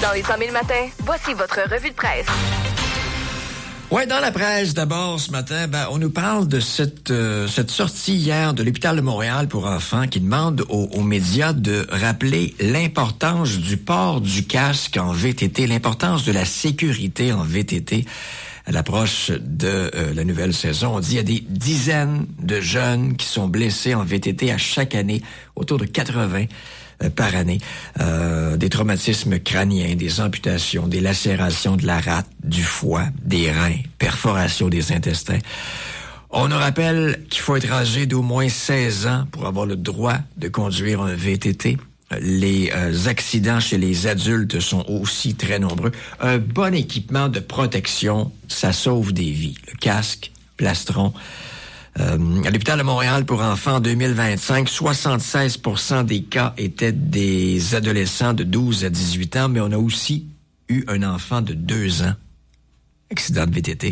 Dans les 100 000 matins, voici votre revue de presse. Ouais, dans la presse, d'abord, ce matin, on nous parle de cette sortie hier de l'hôpital de Montréal pour enfants qui demande aux médias de rappeler l'importance du port du casque en VTT, l'importance de la sécurité en VTT. À l'approche de la nouvelle saison, on dit qu'il y a des dizaines de jeunes qui sont blessés en VTT à chaque année, autour de 80 par année. Des traumatismes crâniens, des amputations, des lacérations de la rate, du foie, des reins, perforation des intestins. On nous rappelle qu'il faut être âgé d'au moins 16 ans pour avoir le droit de conduire un VTT. Les accidents chez les adultes sont aussi très nombreux. Un bon équipement de protection, ça sauve des vies. Le casque, plastron. À l'hôpital de Montréal pour enfants en 2025, 76% des cas étaient des adolescents de 12 à 18 ans, mais on a aussi eu un enfant de 2 ans. Accident de VTT.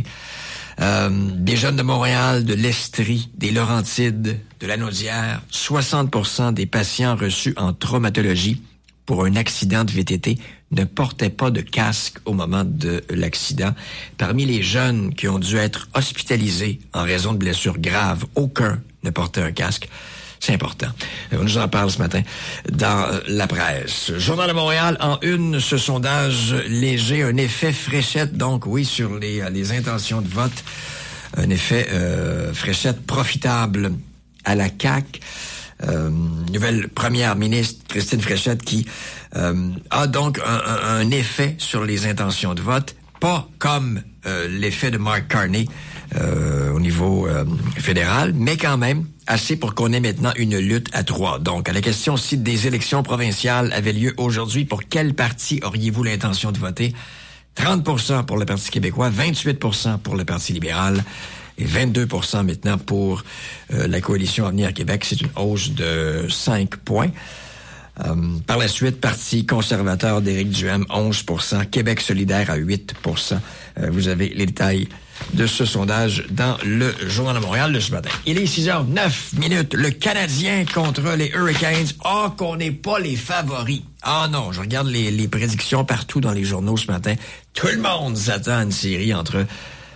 Des jeunes de Montréal, de l'Estrie, des Laurentides, de la Naudière, 60% des patients reçus en traumatologie pour un accident de VTT ne portaient pas de casque au moment de l'accident. Parmi les jeunes qui ont dû être hospitalisés en raison de blessures graves, aucun ne portait un casque. C'est important. On nous en parle ce matin dans la presse. Journal de Montréal, en une, ce sondage léger, un effet fléchette, donc oui, sur les intentions de vote. Un effet fléchette profitable à la CAQ. Nouvelle première ministre, Christine Fréchette, qui a donc un effet sur les intentions de vote, pas comme l'effet de Mark Carney au niveau fédéral, mais quand même assez pour qu'on ait maintenant une lutte à 3. Donc, à la question si des élections provinciales avaient lieu aujourd'hui, pour quel parti auriez-vous l'intention de voter? 30% pour le Parti québécois, 28% pour le Parti libéral et 22% maintenant pour la Coalition Avenir Québec. C'est une hausse de 5 points. Par la suite, Parti conservateur d'Éric Duhem, 11%. Québec solidaire à 8%. Vous avez les détails de ce sondage dans le Journal de Montréal de ce matin. Il est 6h09. Le Canadien contre les Hurricanes. Qu'on n'est pas les favoris. Non, je regarde les prédictions partout dans les journaux ce matin. Tout le monde s'attend à une série entre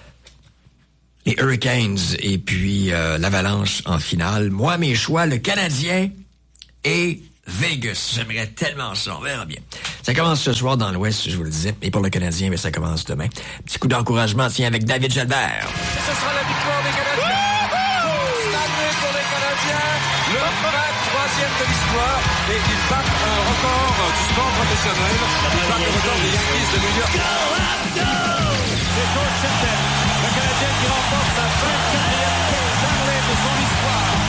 les Hurricanes et puis l'Avalanche en finale. Moi, mes choix, le Canadien et Vegas. J'aimerais tellement ça. On verra bien. Ça commence ce soir dans l'Ouest, je vous le disais. Et pour le Canadien, mais ça commence demain. Petit coup d'encouragement, tiens, avec David Jalbert. Ce sera la victoire des Canadiens. Année pour les Canadiens. Le 23e de l'histoire. Et ils battent un record du sport professionnel. Ils battent le record des Yankees de New York. C'est George Septembre. Le Canadien qui remporte sa 20e